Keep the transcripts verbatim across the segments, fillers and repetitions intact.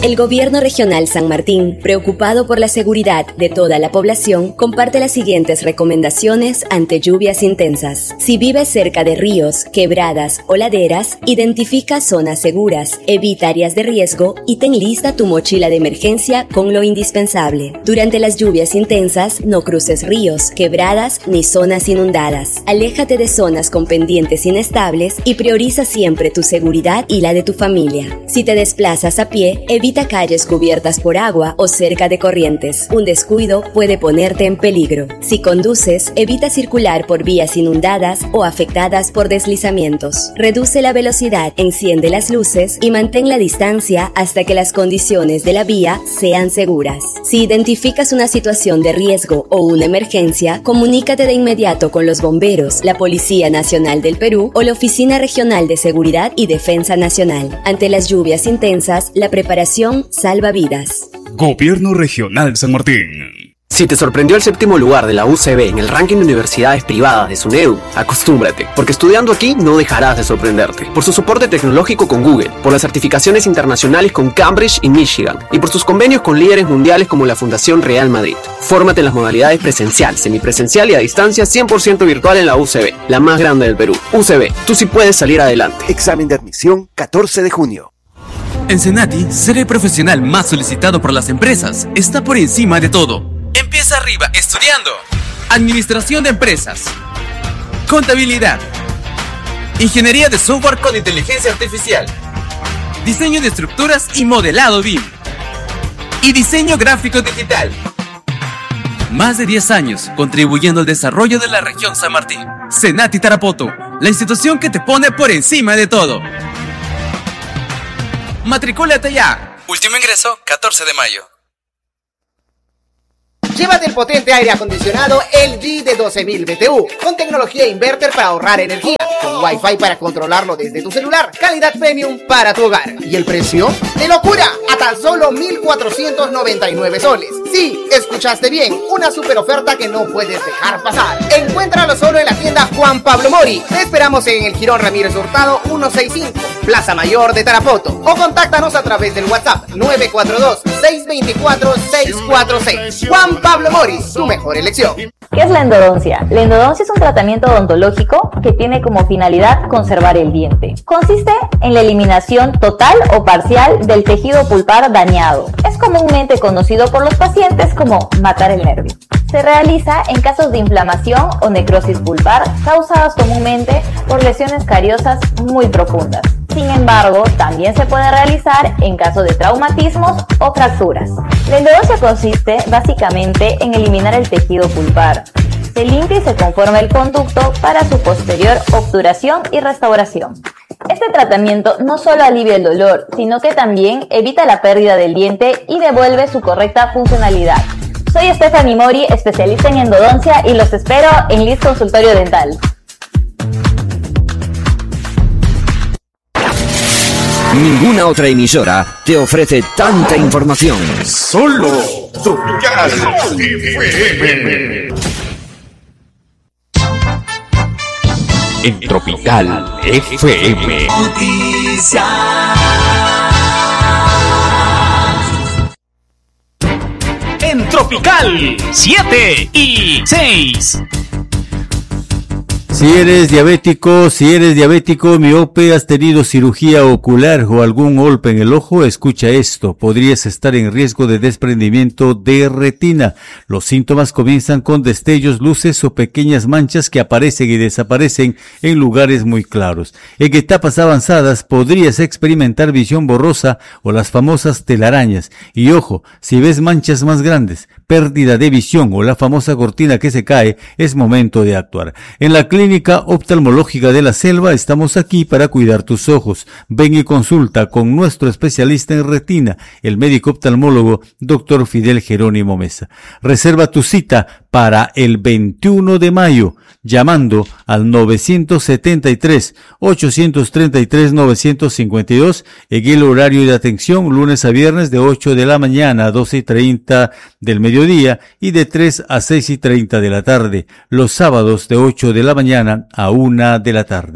El Gobierno Regional San Martín, preocupado por la seguridad de toda la población, comparte las siguientes recomendaciones ante lluvias intensas. Si vives cerca de ríos, quebradas o laderas, identifica zonas seguras, evita áreas de riesgo y ten lista tu mochila de emergencia con lo indispensable. Durante las lluvias intensas, no cruces ríos, quebradas ni zonas inundadas. Aléjate de zonas con pendientes inestables y prioriza siempre tu seguridad y la de tu familia. Si te desplazas a pie, evita calles cubiertas por agua o cerca de corrientes. Un descuido puede ponerte en peligro. Si conduces, evita circular por vías inundadas o afectadas por deslizamientos. Reduce la velocidad, enciende las luces y mantén la distancia hasta que las condiciones de la vía sean seguras. Si identificas una situación de riesgo o una emergencia, comunícate de inmediato con los bomberos, la Policía Nacional del Perú o la Oficina Regional de Seguridad y Defensa Nacional. Ante las lluvias intensas, la preparación salva vidas. Gobierno Regional San Martín. Si te sorprendió el séptimo lugar de la U C B en el ranking de universidades privadas de SUNEDU, acostúmbrate, porque estudiando aquí no dejarás de sorprenderte. Por su soporte tecnológico con Google, por las certificaciones internacionales con Cambridge y Michigan, y por sus convenios con líderes mundiales como la Fundación Real Madrid. Fórmate en las modalidades presencial, semipresencial y a distancia cien por ciento virtual en la U C B, la más grande del Perú. U C B, tú sí puedes salir adelante. Examen de admisión catorce de junio. En Senati, ser el profesional más solicitado por las empresas está por encima de todo. Empieza arriba estudiando Administración de Empresas, Contabilidad, Ingeniería de Software con Inteligencia Artificial, Diseño de Estructuras y Modelado B I M y Diseño Gráfico Digital. Más de diez años contribuyendo al desarrollo de la región San Martín. Senati Tarapoto, la institución que te pone por encima de todo. Matricúlate ya. Último ingreso, catorce de mayo. Llévate el potente aire acondicionado L G de doce mil B T U con tecnología inverter para ahorrar energía, con Wi-Fi para controlarlo desde tu celular, calidad premium para tu hogar. ¿Y el precio? ¡De locura! A tan solo mil cuatrocientos noventa y nueve soles. Sí, escuchaste bien, una super oferta que no puedes dejar pasar. Encuéntralo solo en la tienda Juan Pablo Mori. Te esperamos en el Girón Ramírez Hurtado ciento sesenta y cinco, Plaza Mayor de Tarapoto, o contáctanos a través del WhatsApp nueve cuatro dos, seis dos cuatro, seis cuatro seis. Juan Pablo Moris, tu mejor elección. ¿Qué es la endodoncia? La endodoncia es un tratamiento odontológico que tiene como finalidad conservar el diente. Consiste en la eliminación total o parcial del tejido pulpar dañado. Es comúnmente conocido por los pacientes como matar el nervio. Se realiza en casos de inflamación o necrosis pulpar causadas comúnmente por lesiones cariosas muy profundas. Sin embargo, también se puede realizar en caso de traumatismos o fracturas. La endodoncia consiste básicamente en eliminar el tejido pulpar. Se limpia y se conforma el conducto para su posterior obturación y restauración. Este tratamiento no solo alivia el dolor, sino que también evita la pérdida del diente y devuelve su correcta funcionalidad. Soy Stephanie Mori, especialista en endodoncia, y los espero en Liz Consultorio Dental. Ninguna otra emisora te ofrece tanta información. Solo Tropical F M. En Tropical F M. Noticias. En Tropical siete y seis. Si eres diabético, si eres diabético miope, has tenido cirugía ocular o algún golpe en el ojo, escucha esto, podrías estar en riesgo de desprendimiento de retina. Los síntomas comienzan con destellos, luces o pequeñas manchas que aparecen y desaparecen en lugares muy claros. En etapas avanzadas podrías experimentar visión borrosa o las famosas telarañas. Y ojo, si ves manchas más grandes, pérdida de visión o la famosa cortina que se cae, es momento de actuar. En la clínica Clínica Oftalmológica de la Selva estamos aquí para cuidar tus ojos. Ven y consulta con nuestro especialista en retina, el médico oftalmólogo doctor Fidel Jerónimo Mesa. Reserva tu cita para el veintiuno de mayo llamando al nueve siete tres, ocho tres tres, nueve cinco dos en el horario de atención lunes a viernes de ocho de la mañana a doce y treinta del mediodía y de tres a seis y treinta de la tarde. Los sábados de ocho de la mañana a una de la tarde.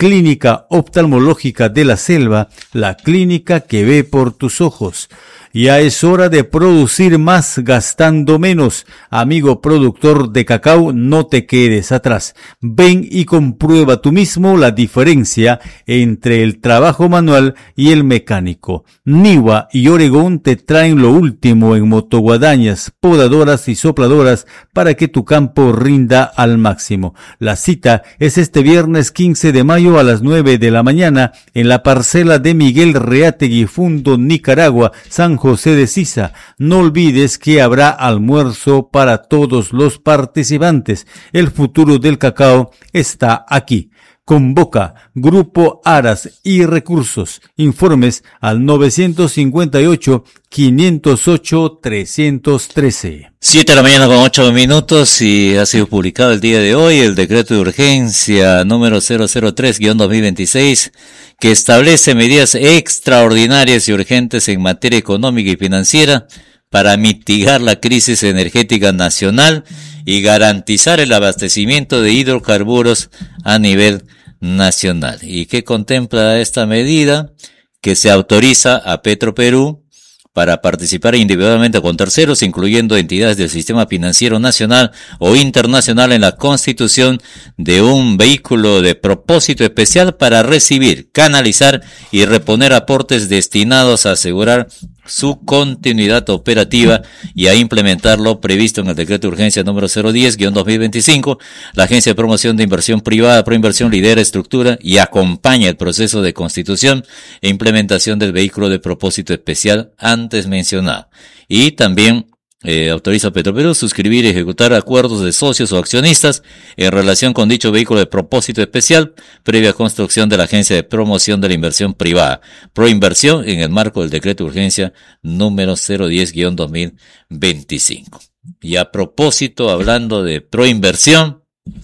Clínica Oftalmológica de la Selva, la clínica que ve por tus ojos. Ya es hora de producir más gastando menos. Amigo productor de cacao, no te quedes atrás. Ven y comprueba tú mismo la diferencia entre el trabajo manual y el mecánico. Niwa y Oregón te traen lo último en motoguadañas, podadoras y sopladoras para que tu campo rinda al máximo. La cita es este viernes quince de mayo a las nueve de la mañana en la parcela de Miguel Reategui, Fundo, Nicaragua, San José de Sisa. No olvides que habrá almuerzo para todos los participantes. El futuro del cacao está aquí. Convoca Grupo Aras y Recursos. Informes al novecientos cincuenta y ocho, quinientos ocho, trescientos trece. Siete de la mañana con ocho minutos y ha sido publicado el día de hoy el decreto de urgencia número cero cero tres guión dos mil veintiséis que establece medidas extraordinarias y urgentes en materia económica y financiera para mitigar la crisis energética nacional y garantizar el abastecimiento de hidrocarburos a nivel nacional. ¿Y qué contempla esta medida? Que se autoriza a Petroperú para participar individualmente con terceros, incluyendo entidades del sistema financiero nacional o internacional, en la constitución de un vehículo de propósito especial para recibir, canalizar y reponer aportes destinados a asegurar su continuidad operativa y a implementar lo previsto en el decreto de urgencia número cero diez guión dos mil veinticinco. La Agencia de Promoción de Inversión Privada, Proinversión, lidera, estructura y acompaña el proceso de constitución e implementación del vehículo de propósito especial antes mencionado. Y también Eh, autoriza a Petroperú a suscribir y ejecutar acuerdos de socios o accionistas en relación con dicho vehículo de propósito especial, previa construcción de la Agencia de Promoción de la Inversión Privada, Proinversión, en el marco del decreto de urgencia número cero diez guión dos mil veinticinco. Y a propósito, hablando de Proinversión,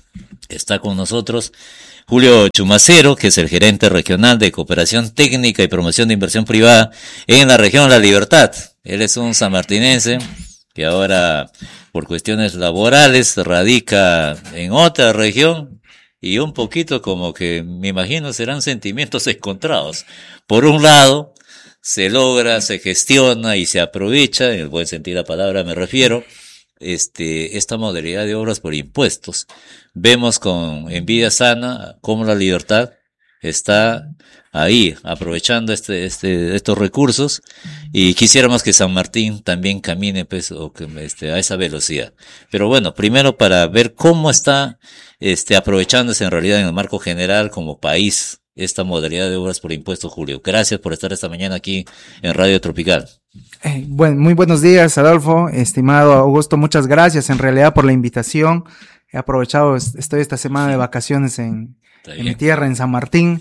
está con nosotros Julio Chumacero, que es el gerente regional de Cooperación Técnica y Promoción de Inversión Privada en la región La Libertad. Él es un sanmartinense que ahora, por cuestiones laborales, radica en otra región, y un poquito como que, me imagino, serán sentimientos encontrados. Por un lado, se logra, se gestiona y se aprovecha, en el buen sentido de la palabra me refiero, este, esta modalidad de obras por impuestos. Vemos con envidia sana cómo La Libertad está ahí aprovechando este, este, estos recursos, y quisiéramos que San Martín también camine pues, o que, este, a esa velocidad. Pero bueno, primero para ver cómo está este, aprovechándose en realidad en el marco general como país esta modalidad de obras por impuestos, Julio. Gracias por estar esta mañana aquí en Radio Tropical. Eh, bueno, muy buenos días, Adolfo, estimado Augusto, muchas gracias en realidad por la invitación. He aprovechado, estoy esta semana de vacaciones en, en mi tierra, en San Martín.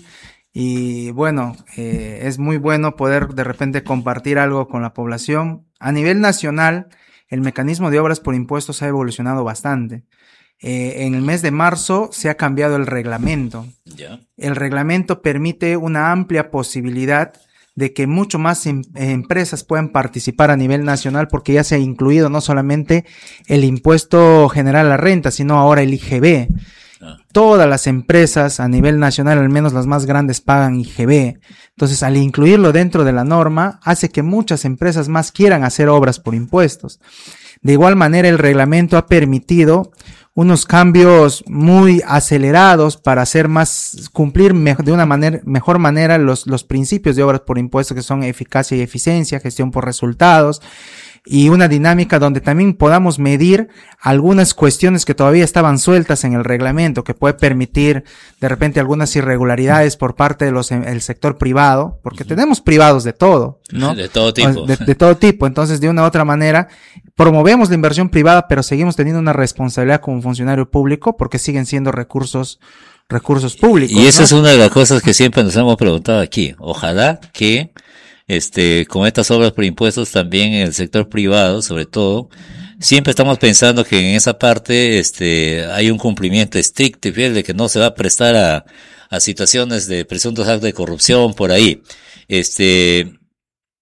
Y bueno, eh, es muy bueno poder de repente compartir algo con la población. A nivel nacional, el mecanismo de obras por impuestos ha evolucionado bastante. Eh, en el mes de marzo se ha cambiado el reglamento. ¿Ya? El reglamento permite una amplia posibilidad de que mucho más em- empresas puedan participar a nivel nacional, porque ya se ha incluido no solamente el impuesto general a la renta, sino ahora el I G B. Todas las empresas a nivel nacional, al menos las más grandes, pagan I G B. Entonces, al incluirlo dentro de la norma, hace que muchas empresas más quieran hacer obras por impuestos. De igual manera, el reglamento ha permitido unos cambios muy acelerados para hacer más, cumplir me- de una manera, mejor manera los, los principios de obras por impuestos, que son eficacia y eficiencia, gestión por resultados, y una dinámica donde también podamos medir algunas cuestiones que todavía estaban sueltas en el reglamento, que puede permitir de repente algunas irregularidades por parte de los el sector privado, porque tenemos privados de todo, ¿no? De todo tipo. De, de todo tipo. Entonces, de una u otra manera, promovemos la inversión privada, pero seguimos teniendo una responsabilidad como funcionario público, porque siguen siendo recursos recursos públicos. Y esa ¿no? es una de las cosas que siempre nos hemos preguntado aquí. Ojalá que Este, con estas obras por impuestos también en el sector privado, sobre todo, siempre estamos pensando que en esa parte, este, hay un cumplimiento estricto y fiel de que no se va a prestar a, a situaciones de presuntos actos de corrupción por ahí. Este,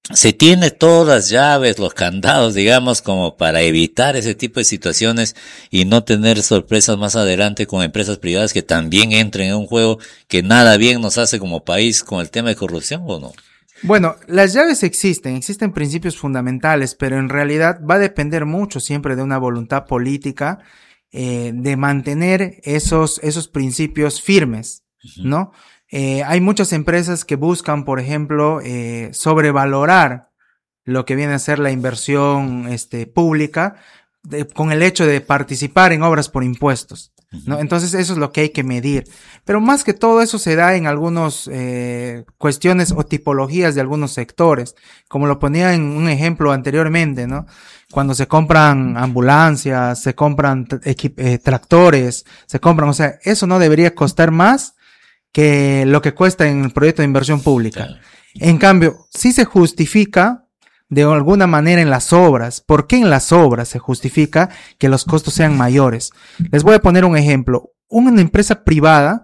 se tiene todas las llaves, los candados, digamos, como para evitar ese tipo de situaciones y no tener sorpresas más adelante con empresas privadas que también entren en un juego que nada bien nos hace como país con el tema de corrupción, ¿o no? Bueno, las llaves existen, existen principios fundamentales, pero en realidad va a depender mucho siempre de una voluntad política eh, de mantener esos, esos principios firmes, uh-huh. ¿no? Eh, hay muchas empresas que buscan, por ejemplo, eh, sobrevalorar lo que viene a ser la inversión este, pública de, con el hecho de participar en obras por impuestos, ¿no? Entonces eso es lo que hay que medir. Pero más que todo eso se da en algunas eh, cuestiones o tipologías de algunos sectores, como lo ponía en un ejemplo anteriormente, ¿no? Cuando se compran ambulancias, se compran equip- eh, tractores, se compran, o sea, eso no debería costar más que lo que cuesta en el proyecto de inversión pública. Claro. En cambio, sí se justifica de alguna manera en las obras. ¿Por qué en las obras se justifica que los costos sean mayores? Les voy a poner un ejemplo. Una empresa privada,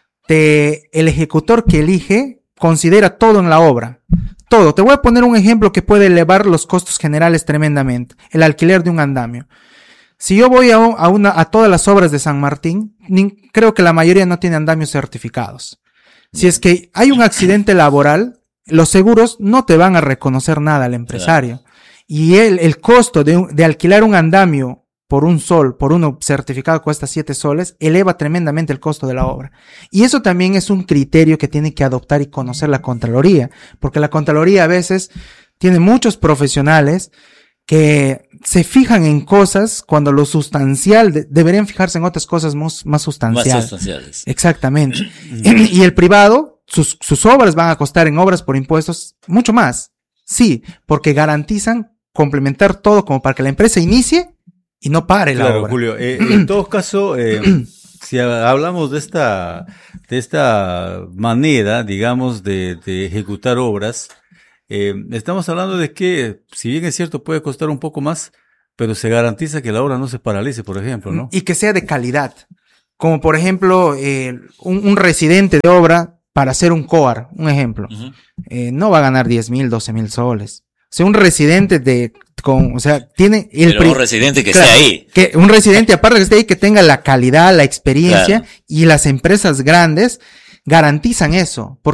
te, el ejecutor que elige considera todo en la obra. Todo. Te voy a poner un ejemplo que puede elevar los costos generales tremendamente. El alquiler de un andamio. Si yo voy a, a, una, a todas las obras de San Martín, ni, creo que la mayoría no tiene andamios certificados. Si es que hay un accidente laboral, los seguros no te van a reconocer nada al empresario. Claro. Y el, el costo de, de alquilar un andamio por un sol, por uno certificado cuesta siete soles, eleva tremendamente el costo de la obra. Y eso también es un criterio que tiene que adoptar y conocer la Contraloría, porque la Contraloría a veces tiene muchos profesionales que se fijan en cosas cuando lo sustancial, de, deberían fijarse en otras cosas más, más sustanciales. Más sustanciales. Exactamente. Y el privado, sus, sus obras van a costar en obras por impuestos mucho más. Sí, porque garantizan complementar todo como para que la empresa inicie y no pare la claro, obra. Julio, eh, en todo caso, eh, si hablamos de esta, de esta manera, digamos, de, de ejecutar obras, eh, estamos hablando de que, si bien es cierto, puede costar un poco más, pero se garantiza que la obra no se paralice, por ejemplo, ¿no? Y que sea de calidad. Como por ejemplo, eh, un, un residente de obra para hacer un C O A R, un ejemplo, uh-huh. eh, no va a ganar diez mil, doce mil soles. O sea, un residente de, con, o sea, tiene el Pero un residente que claro, esté ahí. Que un residente, aparte que esté ahí, que tenga la calidad, la experiencia, claro. Y las empresas grandes garantizan eso.